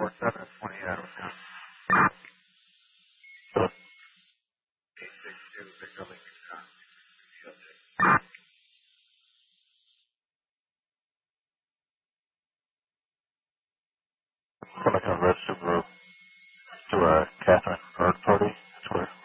47 at 28 hours. So, 862 Victor Lincoln Con. Coming to a red Subaru to Catherine Bird Party. That's where